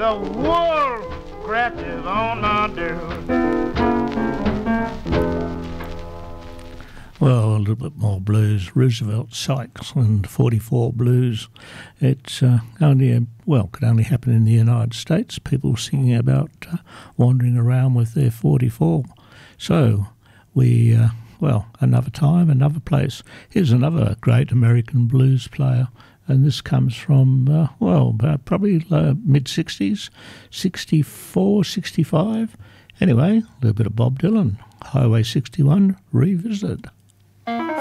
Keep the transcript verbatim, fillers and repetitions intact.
The wolf scratches on my door. Well, a little bit more blues. Roosevelt Sykes and forty-four Blues. It's uh, only, a, well, could only happen in the United States. People singing about uh, wandering around with their forty-four. So we, uh, well, another time, another place. Here's another great American blues player. And this comes from, uh, well, uh, probably uh, mid-sixties, sixty-four, sixty-five. Anyway, a little bit of Bob Dylan, Highway sixty-one, Revisited.